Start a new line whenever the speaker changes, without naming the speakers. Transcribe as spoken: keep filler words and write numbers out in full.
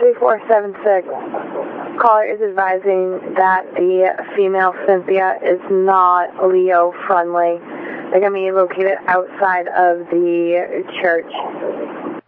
three four seven six. Caller is advising that the female Cynthia is not Leo friendly. They're going to be located outside of the church.